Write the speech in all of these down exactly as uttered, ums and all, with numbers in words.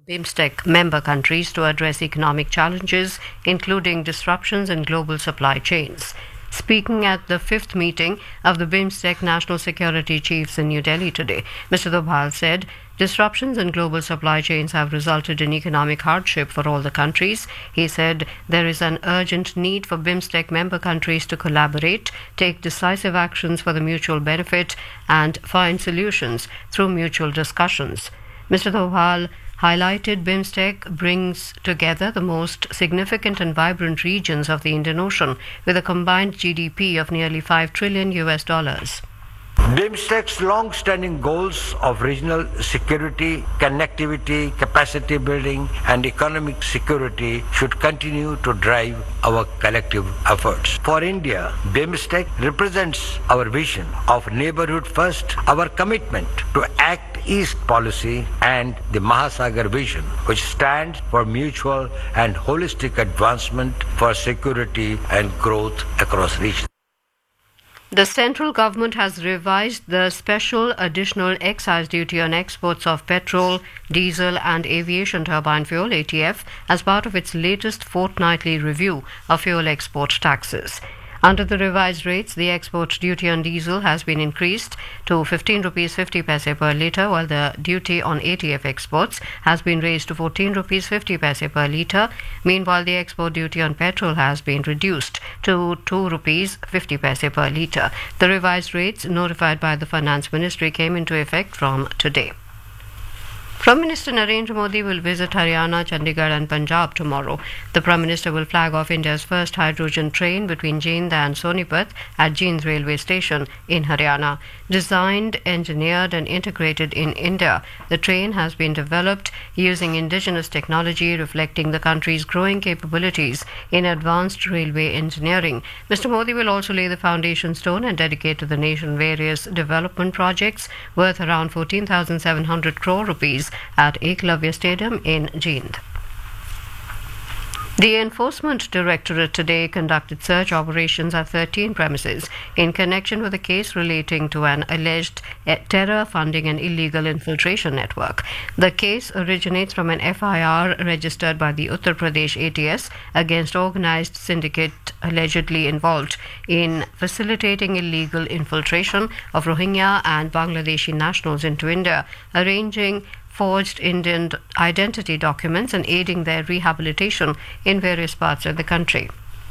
BIMSTEC member countries to address economic challenges, including disruptions in global supply chains. Speaking at the fifth meeting of the BIMSTEC National Security Chiefs in New Delhi today, Mister Dobhal said disruptions in global supply chains have resulted in economic hardship for all the countries. He said there is an urgent need for BIMSTEC member countries to collaborate, take decisive actions for the mutual benefit, and find solutions through mutual discussions. Mister Dobhal highlighted BIMSTEC brings together the most significant and vibrant regions of the Indian Ocean with a combined G D P of nearly five trillion U S dollars. BIMSTEC's long-standing goals of regional security, connectivity, capacity building and economic security should continue to drive our collective efforts. For India, BIMSTEC represents our vision of neighborhood first, our commitment to Act East policy and the Mahasagar vision, which stands for mutual and holistic advancement for security and growth across regions. The central government has revised the special additional excise duty on exports of petrol, diesel and aviation turbine fuel A T F as part of its latest fortnightly review of fuel export taxes. Under the revised rates, the export duty on diesel has been increased to fifteen rupees fifty paise per litre, while the duty on A T F exports has been raised to fourteen rupees fifty paise per litre. Meanwhile, the export duty on petrol has been reduced to two rupees fifty paise per litre. The revised rates, notified by the Finance Ministry, came into effect from today. Prime Minister Narendra Modi will visit Haryana, Chandigarh and Punjab tomorrow. The Prime Minister will flag off India's first hydrogen train between Jind and Sonipat at Jind railway station in Haryana. Designed, engineered and integrated in India, the train has been developed using indigenous technology reflecting the country's growing capabilities in advanced railway engineering. Mister Modi will also lay the foundation stone and dedicate to the nation various development projects worth around fourteen thousand seven hundred crore rupees at Eklavya Stadium in Jind. The Enforcement Directorate today conducted search operations at thirteen premises in connection with a case relating to an alleged terror funding and illegal infiltration network. The case originates from an F I R registered by the Uttar Pradesh A T S against organized syndicate allegedly involved in facilitating illegal infiltration of Rohingya and Bangladeshi nationals into India, arranging forged Indian identity documents and aiding their rehabilitation in various parts of the country.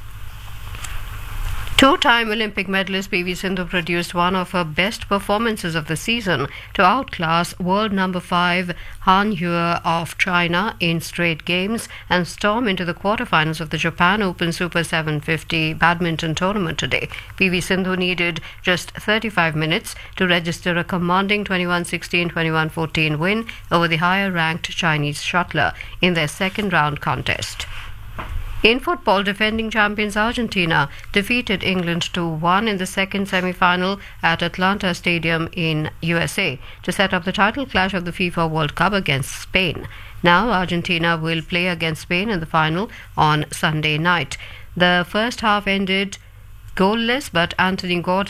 Two-time Olympic medalist P V Sindhu produced one of her best performances of the season to outclass world number five Han Yue of China in straight games and storm into the quarterfinals of the Japan Open Super seven fifty badminton tournament today. P V Sindhu needed just thirty-five minutes to register a commanding twenty-one sixteen, twenty-one fourteen win over the higher-ranked Chinese shuttler in their second-round contest. In football, defending champions Argentina defeated England two one in the second semi-final at Atlanta Stadium in U S A to set up the title clash of the FIFA World Cup against Spain. Now Argentina will play against Spain in the final on Sunday night. The first half ended goalless, but Anthony Gordon